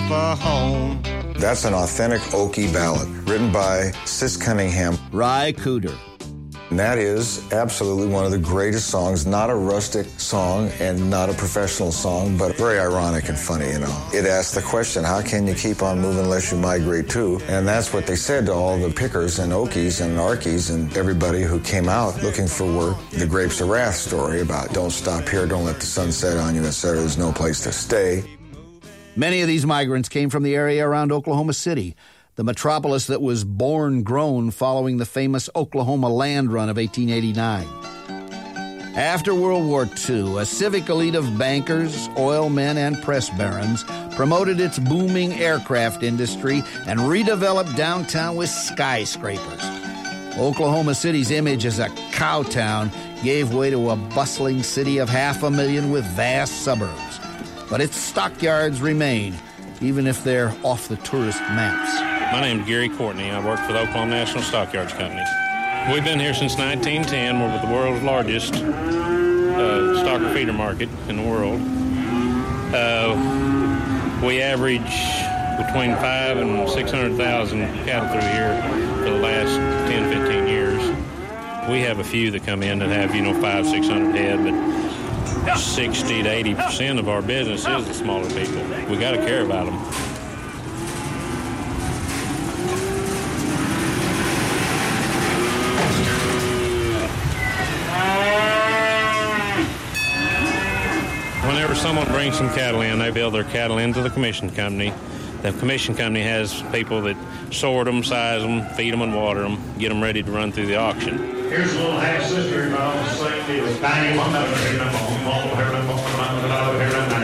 a home. That's an authentic Okie ballad written by Sis Cunningham. Ry Cooder. And that is absolutely one of the greatest songs, not a rustic song and not a professional song, but very ironic and funny, you know. It asks the question, how can you keep on moving unless you migrate too? And that's what they said to all the pickers and Okies and Arkies and everybody who came out looking for work. The Grapes of Wrath story about don't stop here, don't let the sun set on you, etc. There's no place to stay. Many of these migrants came from the area around Oklahoma City, the metropolis that was born-grown following the famous Oklahoma land run of 1889. After World War II, a civic elite of bankers, oil men, and press barons promoted its booming aircraft industry and redeveloped downtown with skyscrapers. Oklahoma City's image as a cow town gave way to a bustling city of 500,000 with vast suburbs. But its stockyards remain, even if they're off the tourist maps. My name's Gary Courtney. I work for the Oklahoma National Stockyards Company. We've been here since 1910. We're the world's largest stocker feeder market in the world. We average between 500,000 and 600,000 cattle through here for the last 10, 15 years. We have a few that come in that have, 500, 600 head, but 60 to 80% of our business is the smaller people. We got to care about them. Whenever someone brings some cattle in, they build their cattle into the commission company. The commission company has people that sort them, size them, feed them, and water them, get them ready to run through the auction. Here's a little half-sister, but I'll say it was bang,